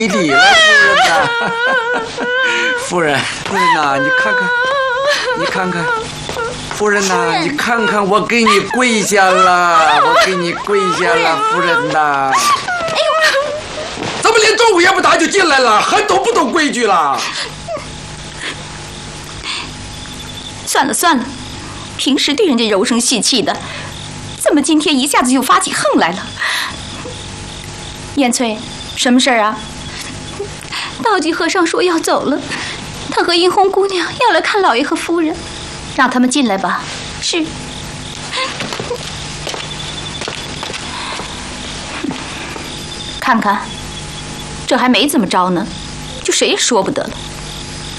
礼了，夫人呐，夫人呐，你看看，你看看，夫人呐，你看看，我给你跪下了，我给你跪下了，夫人呐。哎呦，怎么连中午也不打就进来了，还懂不懂规矩了？ 算了算了，平时对人家柔声细气的，怎么今天一下子就发起横来了？燕翠，什么事儿啊？道济和尚说要走了，他和殷红姑娘要来看老爷和夫人，让他们进来吧。是。看看，这还没怎么着呢，就谁也说不得了。